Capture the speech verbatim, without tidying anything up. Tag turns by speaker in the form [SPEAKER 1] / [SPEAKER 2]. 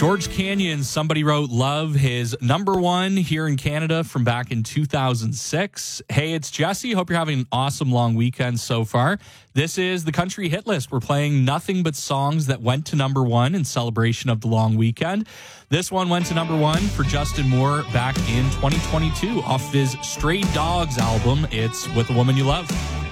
[SPEAKER 1] George Canyon, Somebody Wrote Love, his number one here in Canada from back in two thousand six. Hey, it's Jesse. Hope you're having an awesome long weekend so far. This is the Country Hit List. We're playing nothing but songs that went to number one in celebration of the long weekend. This one went to number one for Justin Moore back in twenty twenty-two off his Stray Dogs album. It's With a Woman You Love.